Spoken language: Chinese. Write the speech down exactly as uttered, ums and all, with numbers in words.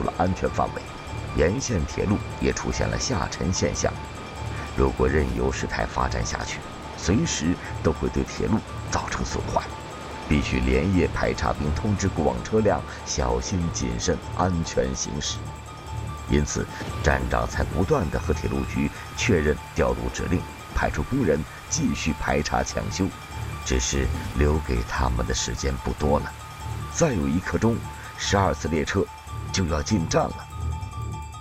出了安全范围，沿线铁路也出现了下沉现象。如果任由事态发展下去，随时都会对铁路造成损坏，必须连夜排查并通知过往车辆小心谨慎、安全行驶。因此，站长才不断地和铁路局确认调度指令，派出工人继续排查抢修。只是留给他们的时间不多了，再有一刻钟，十二次列车就要进站了。